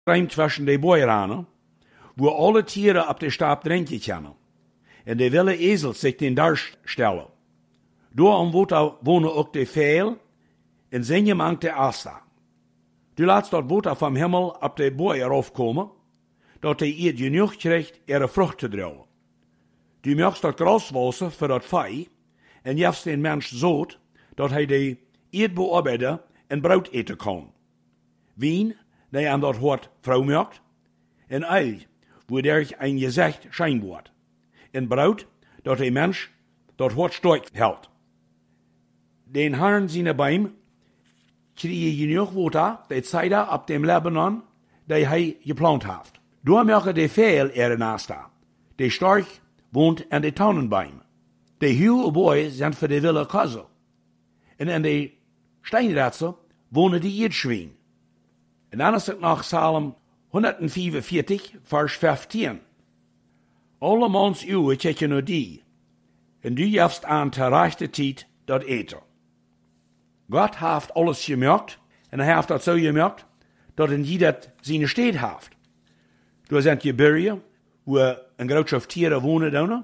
Reim zwischen de Boeranen, wo alle Tiere ab de Stab drinken können. En de willen Esel sich den darstellen. Daarom wohnen ook de Veel en zijn je mank de Asta. Du laatst dat water vom Himmel ab de Boer raufkomen, dat de eet genoeg krijgt ihre Frucht te dragen. Du möchtest dat Gras wassen voor dat Vei, en jefst den Mensch zoot, dat hij de eet bearbeiden en brood eten kan. Wien, die aan dat hoort vrouw möcht, en eil, wo der ein gezicht schein wordt. En brood, dat de Mensch dat hoort sterk hält. Den Herrn seine Beim kriege genoeg water, de Zeit ab dem Lebanon, die hij geplant heeft. Door möchte de Veel ihre Nasta, de stark wohnt an de Tannenbeim. De Hügel Boy sind für de Wille Kassel. En in de Steinratze wohnen die Erdschwein. En dan is het nog Psalm 145, vers 15. Alle mans uwe tjekken naar die, en du jefst aan ter rechte tijd dat eten. God heeft alles gemerkt, en hij heeft dat zo gemerkt, dat in die dat zijn steed heeft. Door zijn gebergen, wo een grootschap tieren wonen dan,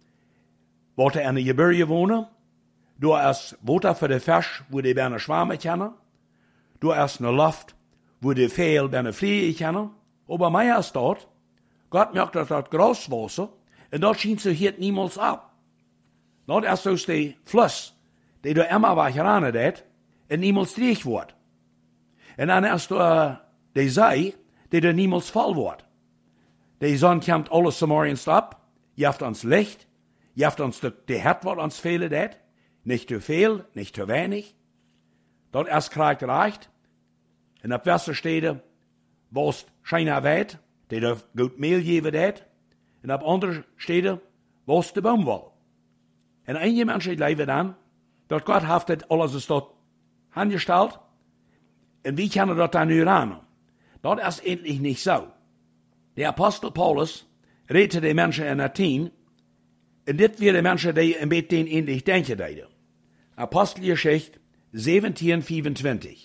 wat er in de gebergen wonen, door is water voor de vis, wo die bijna zwemmen kunnen, door is een lucht, wo die veel bijna vliegen kunnen, aber mij is dat, God merkt dat gras wassen, en dat schijnt zich hier niemals ab. Dat is dus de fluss, die door immer wegeranen deed, en niemals dreig wordt. En dan is de zee, die door niemals vol wordt. De zon komt alles samariens op, jeft ons licht, jeft ons de het wat ons velen deed, niet te veel, niet te weinig. Dat is krijgt recht. En op Westerstede was schijna weit, die er goed meel geven deed. En op andere steden was de boomwol. En einige mensen leven dan, dat God heeft het alles is tot aangesteld. En wie kunnen dat dan nu aan? Dat is endlich niet zo. De apostel Paulus reed de mensen in Athen, en dit waren de mensen die een beetje endlich denken deden. Apostelgeschichte 17:25.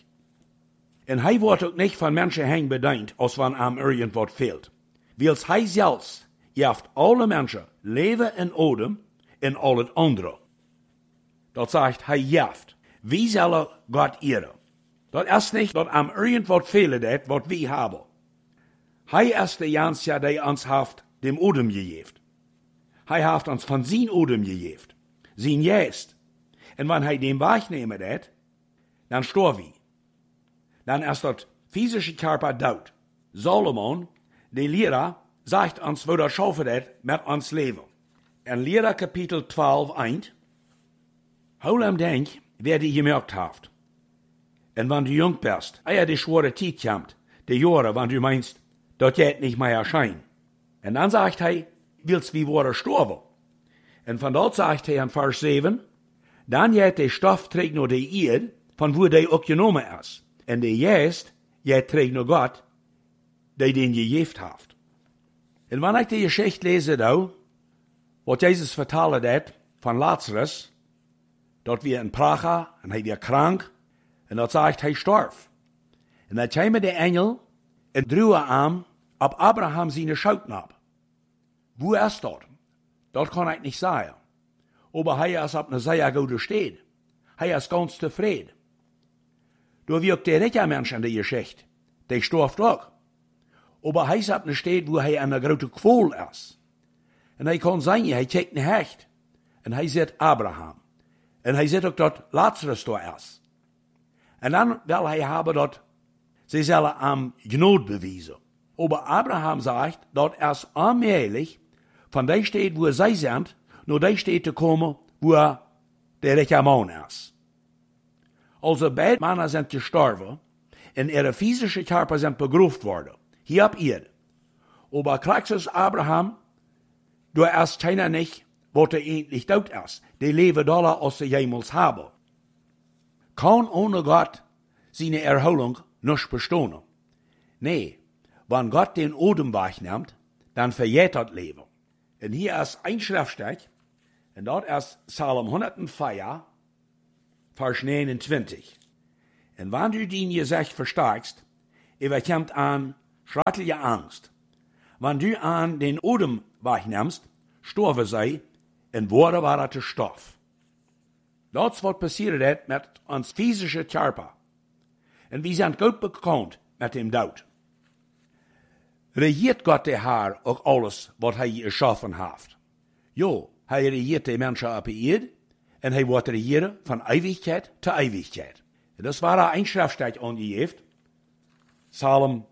En hij wordt ook niet van mensen heen bedankt, als van hem irgendwas fehlt. Wils hij zelfs jeft alle mensen leven en odem en al het andere. Dat zegt hij jeft. Wie zullen God ehren? Dat is niet dat hem irgendwas fehlen deed, wat wij hebben. Hij is de Jansia, die ons heeft dem odem gegeven. Hij heeft ons van zijn odem gegeven. Zijn geest. En wanneer hij dem wegnemen deed, dan storf hij. Dan is dat physische Körper dood. Solomon, de leraar, zegt ons wo dat schaffen deed met ons leven. In Lehrer Kapitel 12:1. Hou hem denk, wer die gemerkt heeft. En wanneer du jong bist, eer die schwere tijd komt, de jaren, wanneer du meinst, dat jij het niet meer erscheint. En dan zegt hij, willst wie worden sterven? En van dat zegt hij in vers 7, dan jij de stof trekt naar de eerd, van wo die ook genomen is. En de geest, jij trekt naar God, die den gegeven heeft. En wanneer ik die geschichte lees, dan, wat Jezus vertelde deed van Lazarus, dat weer in Praga, en hij weer krank, en dat zegt hij starf. En dan kwam de engel, en droeg aan op Abraham zijn schouten op. Wo is dat? Dat kan ik niet zeggen. Aber hij is op een zeer goede steed. Hij is ganz tevreden. Door wie ook de rijke mens in de geschichte, die starft ook. Aber hij is op een steed wo hij een grote kwol is. En hij kan zeggen, hij kijkt naar hecht. En hij zegt Abraham. En hij zegt ook dat Lazarus daar is. En dan wil hij hebben dat ze zullen hem genood bewijzen. Aber Abraham zegt dat is onmogelijk van die steed wo zij zijn, naar die steed te komen wo de rijke man is. Also beide mannen zijn gestorven en ihre physische Körper zijn begraven worden. Hier op Erde. Aber Christus Abraham, du ist keiner nicht, wat er eigentlich dood is. Die leven dollar als ze jemals hebben. Kan ohne Gott seine Erholung nicht bestehen. Nee, wenn Gott den Odem wegnimmt, dann verjährt das Leben. Und hier ist ein Schriftstück, und dort ist Psalm 104, Vers 29. Und wenn du den Gesicht verstärkst, überkommt an schreckliche Angst. Wenn du an den Odem wegnimmst, storven zij en worden waren te stof. Dat is wat passiert met ons physische Körper. En we zijn goed bekannt met dem Dood. Regiert Gott de Herr ook alles wat hij geschaffen heeft? Jo, hij regiert de mensen op de Erde en hij wordt regieren van eeuwigheid tot eeuwigheid. Dat war een schriftstück aangegeven. Psalm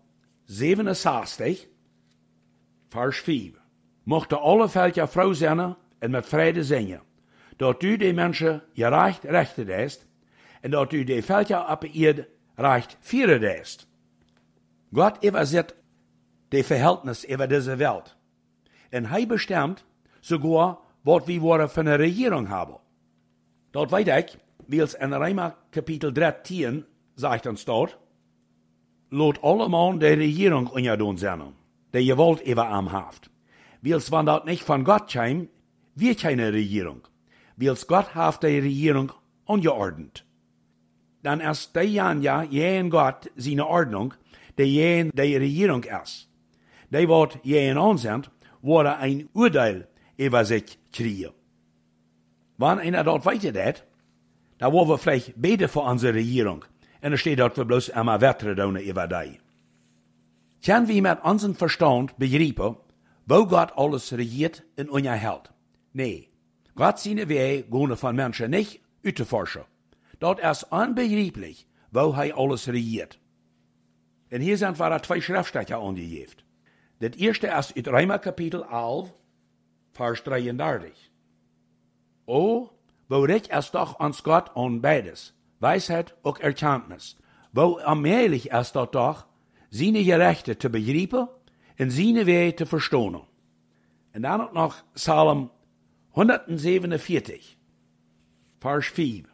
67, vers 4. Mochten alle Völker froh zijn en met vrede zingen, dat u de mensen gerecht rechten deest, en dat u de Völker op de Erde recht vieren deest. Gott überzet de verhältnis über deze Welt. En hij bestemt sogar, wat we worden van een regering hebben. Dat weet ik, wie es in Römer Kapitel 13 zegt ons dat, laat allemaal de regering onderdoen zijn, die je wilt über am haft. Wils wann dat nicht von Gott käme, wird keine Regierung. Wils Gott haft die Regierung angeordnet. Dann erst die ja in Gott seine Ordnung, die Regierung ist. Die wat jeden ansendt, wurde ein Urteil über sich kriegen. Wenn einer dort weitergeht, da wollen wir vielleicht beten für unsere Regierung. Und da steht dort, wir bloß einmal weiter tun über die. Können wir mit unserem Verstand begreifen, wo Gott alles regiert in unser Held? Nee, Gott seine Wege gehen von Menschen nicht uitforschen. Dort ist unbegreiflich, wo er alles regiert. Und hier sind wir zwei Schriftstücke angegeben. Das erste ist in Römer Kapitel 11, Vers 33. O, wo recht ist doch uns Gott an beides, Weisheit und Erkenntnis. Wo allmählich ist doch, seine Gerechte zu begreifen und seine Wege zu verstehen. Und dann auch noch Psalm 147, Vers 4.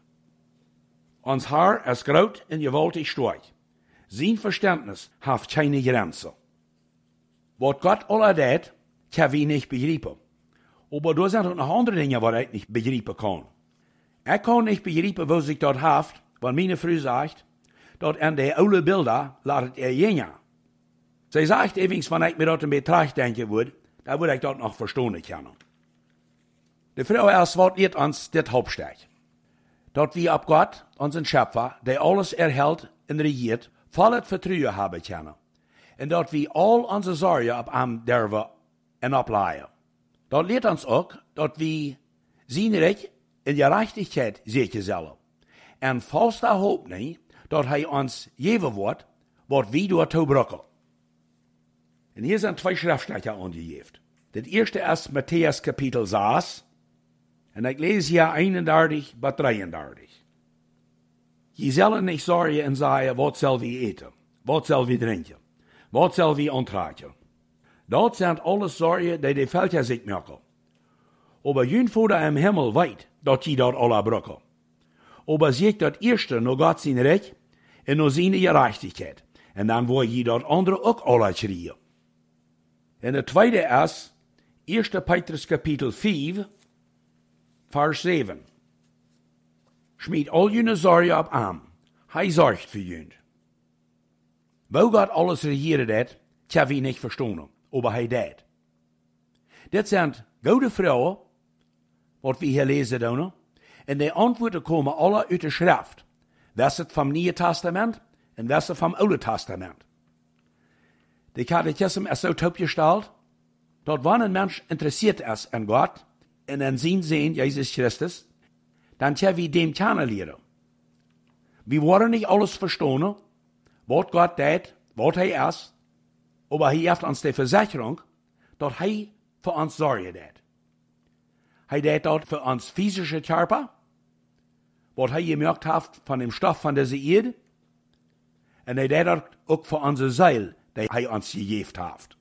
Ons Herr ist groot und gewaltig stark. Sein Verständnis hat keine Grenze. Was Gott alle deed, kann wir nicht begreifen. Aber da sind auch noch andere Dinge, die ich nicht begreifen kann. Ich kann nicht begreifen, wo sich dort haft, wenn meine Frau sagt, dort an die oude Bilder laat jünger. Sie sagt übrigens, wenn ich mir dort in Betracht denken würde, da würde ich dort noch verstehen können. Die Frau erst wat lehrt uns das Hauptstück. Dort wir ab Gott, unseren Schöpfer, der alles erhält und regiert, volles Vertrauen haben können. Und dort wir all unsere Sorgen ab ihm dürfen und ableihen. Dort lehrt uns auch, dort wir seine Recht in Gerechtigkeit sicher sollen. Und falls da Hoffnung nicht, dort er uns geben wird, was wir dort brauchen. Und hier sind zwei Schriftstücke angegeben. Das erste ist Matthäus Kapitel 6. Und ich lese hier 31 bis 33. Je sollen nicht sorgen und sagen, was soll wir eten? Was soll wir trinken? Was soll wir antragen? Dat sind alles Sorgen, die Völker sich machen. Aber jün Vater im Himmel weet, dat je dat alle brauchen. Aber seht dat erste nur Gott sein Recht und nur seine Gerechtigkeit. Und dann will je dat andere auch alle schreien. Und der zweite ist 1. Petrus Kapitel 5, Vers 7. Schmied all jene Sorgen ab ihm. Hij sorgt für jün. Wo Gott alles regiert hat, kann wir nicht verstehen. Aber hij deed. Dit sind gute Frauen, wat wir hier lesen doen. Und die Antworten kommen alle uit de Schrift. Was ist vom Neuen Testament und was ist vom Alten Testament. Die Katechismus ist so aufgestellt, dass wenn ein Mensch interessiert ist an Gott und an sein Sehen, Jesus Christus, dann können wir dem kennenlernen. Wir wollen nicht alles verstehen, was Gott deed, was er ist, aber er hat uns die Versicherung, dass er für uns sorgen deed. Er deed dort für uns physische Körper, was er gemerkt hat von dem Stoff von dieser Erde, und er deed dort auch für unsere Seele, die er uns gegeben hat.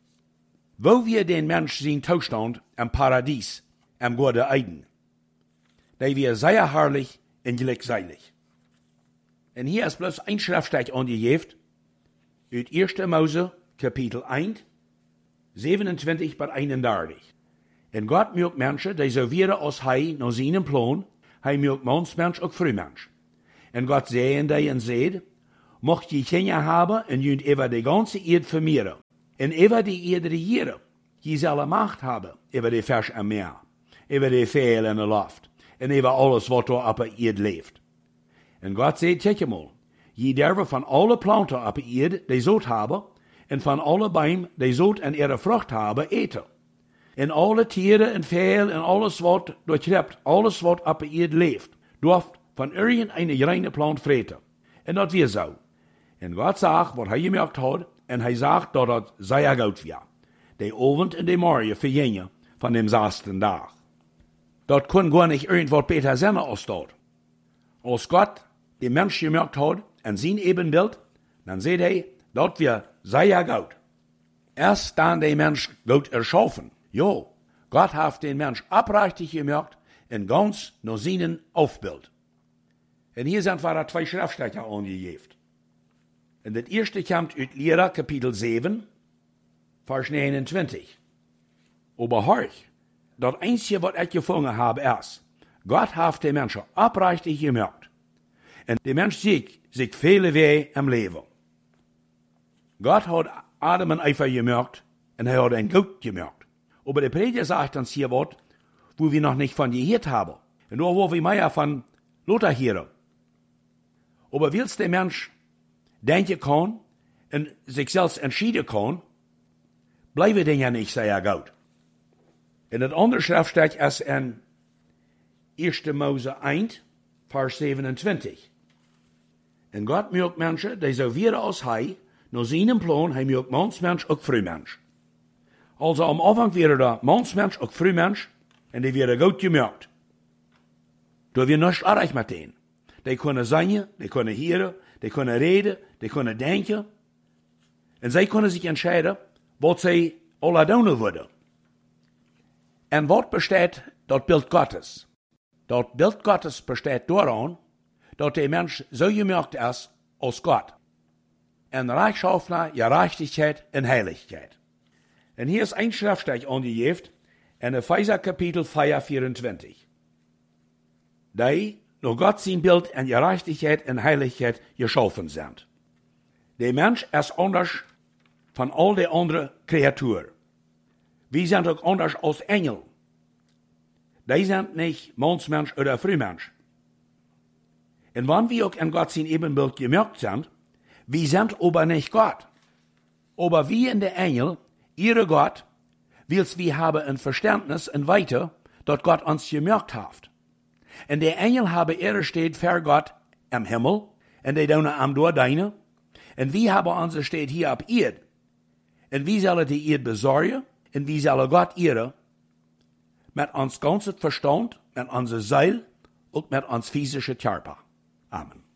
Wo wir den Menschen seinen Zustand im Paradies, im Gute Eden, die wir sehr herrlich und glückselig. Und hier ist bloß ein Schriftstück angegeben, uit 1. Mose, Kapitel 1, 27 bis 31. Und Gott mögt Menschen, die so werden als Hij nach seinem Plan, Hij mögt Mannsmensch auch Frühmensch. Und Gott sehen die und seht, mocht je Kinder haben und junt über die ganze Erde vermehren. Und über die Erde regieren. Je zal Macht haben über die Fisch am Meer, über die Vögel in der Luft und über alles, was da auf der Erde lebt. Und Gott sagt, kijk mal, je derwe von alle Planten auf der Erde, die Zout haben, und von alle Bäumen, die Zout in ihre Frucht haben, eten. Und alle Tiere und Vögel und alles, was durchlebt, alles, was auf der Erde lebt, durft von irgendeiner reine Plant vreten. Und das wird so. Und Gott sagt, was er gemerkt hat, und er sagt, dass das sehr gut wird. Die Abend und die Morgen für jene von dem 6. Tag. Dort kann gar nicht irgendwas besser sein als dort. Als Gott den Mensch gemerkt hat, an sein Ebenbild, dann sieht er, dort wir sehr gut. Erst dann der Mensch gut erschaffen. Jo, Gott hat den Mensch abrichtig gemerkt und ganz nach seinem Aufbild. Und hier sind wir 2 Schriftstücke angegeben. Und das erste kommt aus Lehrer Kapitel 7, Vers 29. Aber horch, das Einzige, was ich gefunden habe, ist, Gott hat den Menschen abrichtig gemerkt. Und der Mensch sieht sich viele Wege im Leben. Gott hat Adam und Eva gemerkt und er hat ihn gut gemerkt. Aber der Prediger sagt uns hier was, wo wir noch nicht von gehört haben. Und nur wo wir mehr von Lothar hören. Aber willst der Mensch denken kann und sich selbst entscheiden kann, bleiben den ja nicht sehr gut. Und das andere Schriftstück ist in 1. Mose 1, Vers 27. Und Gott mögt Menschen, die so werden als Hei, nach seinem Plan, er mögt Mannsmensch auch Frühmensch. Also am Anfang wäre der Mannsmensch auch Frühmensch, und die wäre gut gemerkt. Da wir nichts erreicht mit denen. Die können singen, die können hören, die können reden, die können denken. Und sie können sich entscheiden, was sie alle tun würden. Und was besteht das Bild Gottes? Das Bild Gottes besteht daran, dass der Mensch so gemerkt ist als Gott. In Rechtschaffener, Gerechtigkeit und Heiligkeit. Und hier ist ein Schriftstück angegeben, in Epheser Kapitel 4, 24. Die nach Gott sein Bild in Gerechtigkeit und Heiligkeit geschaffen sind. Der Mensch ist anders von all den anderen Kreaturen. Wir sind auch anders als Engel. Die sind nicht Mannsmensch oder Frühmensch. Und wenn wir auch in Gott sein Ebenbild gemerkt sind, wir sind aber nicht Gott. Aber wie in der Engel, ihre Gott, willst wir haben ein Verständnis und weiter, dass Gott uns gemerkt hat. Und der Engel habe ihre steht für Gott im Himmel, und die tun am Dor deine, und wir haben unsere steht hier ab Erd. Und wie sollen die Erd besorgen, und wie soll Gott ihre, mit uns ganzes Verstand, mit unserer Seele und mit uns physischen Körper. Amen.